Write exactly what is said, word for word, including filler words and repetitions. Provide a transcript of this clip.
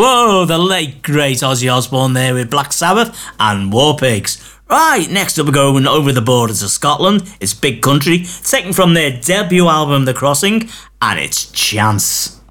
Whoa, the late great Ozzy Osbourne there with Black Sabbath and War Pigs. Right, next up we're going over the borders of Scotland. It's Big Country, taken from their debut album The Crossing, and it's Chance.